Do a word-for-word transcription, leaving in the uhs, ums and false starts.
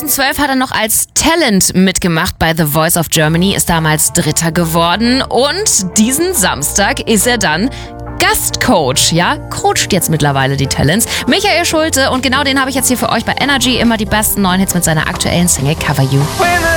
zweitausendzwölf hat er noch als Talent mitgemacht bei The Voice of Germany, ist damals Dritter geworden und diesen Samstag ist er dann Gastcoach, ja, coacht jetzt mittlerweile die Talents. Michael Schulte und genau den habe ich jetzt hier für euch bei Energy, immer die besten neuen Hits mit seiner aktuellen Single Cover You.